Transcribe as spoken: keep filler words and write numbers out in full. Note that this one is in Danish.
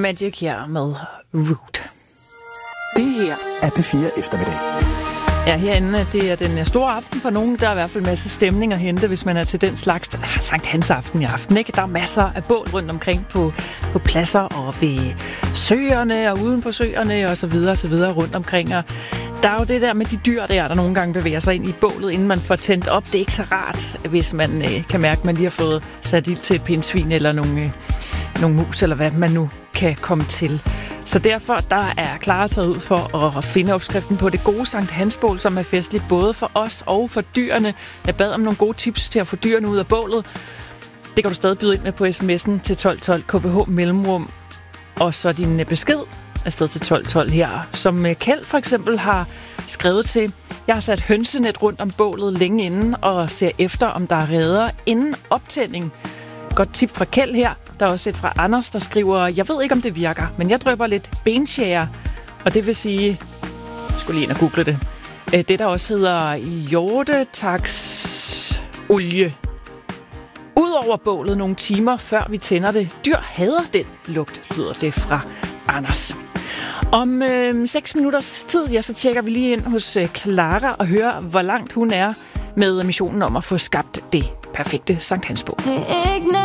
Magic her med Root. Det her er P fire Eftermiddag. Ja, herinde, det er den store aften for nogen. Der er i hvert fald en masse stemning at hente, hvis man er til den slags Sankt Hans aften i aften. Ikke? Der er masser af bål rundt omkring på, på pladser og ved søerne og uden på søerne og så videre og så videre rundt omkring. Og der er jo det der med de dyr der, der nogle gange bevæger sig ind i bålet, inden man får tændt op. Det er ikke så rart, hvis man øh, kan mærke, at man lige har fået sat ild til et pindsvin eller nogle, øh, nogle mus, eller hvad man nu kan komme til. Så derfor der er Clara taget ud for at finde opskriften på det gode Sankt Hansbål, som er festligt både for os og for dyrene. Jeg bad om nogle gode tips til at få dyrene ud af bålet. Det kan du stadig byde ind med på sms'en til tolv tolv K B H mellemrum. Og så din besked afsted til tolv tolv her, som Kjeld for eksempel har skrevet til. Jeg har sat hønsenet rundt om bålet længe inden og ser efter, om der er reder inden optænding. Godt tip fra Kjeld her. Der er også et fra Anders, der skriver, jeg ved ikke, om det virker, men jeg drøber lidt benskjære, og det vil sige, jeg skulle lige ind og google det, det der også hedder hjortetaksolie. Udover bålet nogle timer, før vi tænder det. Dyr hader den lugt, lyder det fra Anders. Om øh, seks minutters tid, ja, så tjekker vi lige ind hos øh, Clara og hører, hvor langt hun er med missionen om at få skabt det perfekte Sankt Hansbål.